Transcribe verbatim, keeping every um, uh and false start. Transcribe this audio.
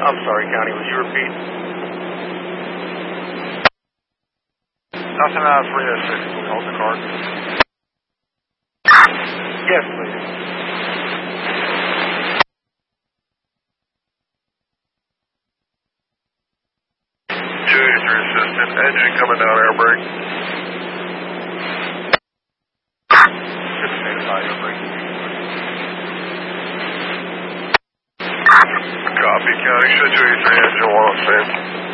I'm sorry, County, would you repeat? Nothing out of three oh six. Can we hold the card? Yes, please. two eighty-three assistant. Engine coming down air brake. Air brake. Copy, County. Show two eighty-three engine one on stand.